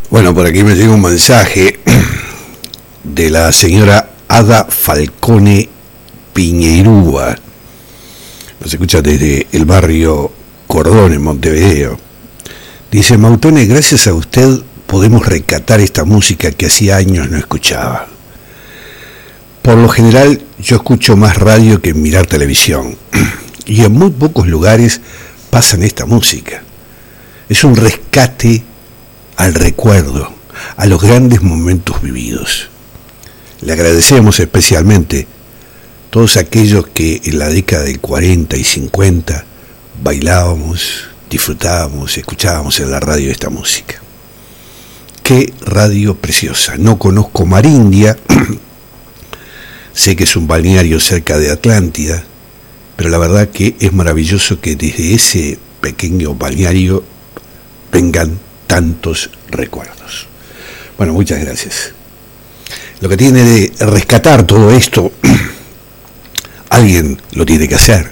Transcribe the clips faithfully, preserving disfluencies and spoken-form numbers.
Bueno, por aquí me llega un mensaje de la señora Ada Falcone Piñeirúa. Nos escucha desde el barrio Cordón, en Montevideo. Dice: Mautone, gracias a usted podemos rescatar esta música que hacía años no escuchaba. Por lo general yo escucho más radio que mirar televisión, y en muy pocos lugares pasan esta música. Es un rescate al recuerdo, a los grandes momentos vividos. Le agradecemos especialmente todos aquellos que en la década del cuarenta y cincuenta bailábamos, disfrutábamos, escuchábamos en la radio esta música. Qué radio preciosa. No conozco Marindia, sé que es un balneario cerca de Atlántida, pero la verdad que es maravilloso que desde ese pequeño balneario vengan tantos recuerdos. Bueno, muchas gracias. Lo que tiene de rescatar todo esto, alguien lo tiene que hacer.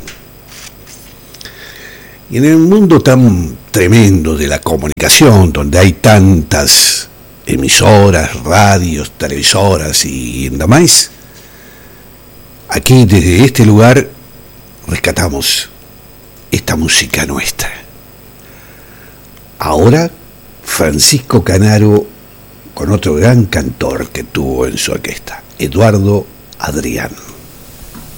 Y en el mundo tan tremendo de la comunicación, donde hay tantas emisoras, radios, televisoras y demás, aquí desde este lugar rescatamos esta música nuestra. Ahora Francisco Canaro con otro gran cantor que tuvo en su orquesta, Eduardo Adrián.